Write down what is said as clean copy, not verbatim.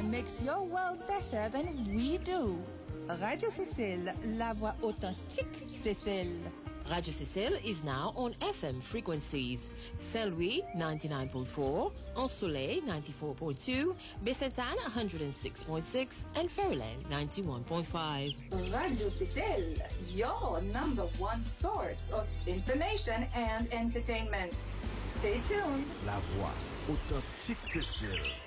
one makes your world better than we do. Radio Cécile, la voix authentique Cécile. Radio Cécile is now on FM frequencies. Saint-Louis 99.4, Ensoleil 94.2, Bessentan 106.6, and Fairyland 91.5. Radio Cécile, your number one source of information and entertainment. Stay tuned. La voix authentique Cécile.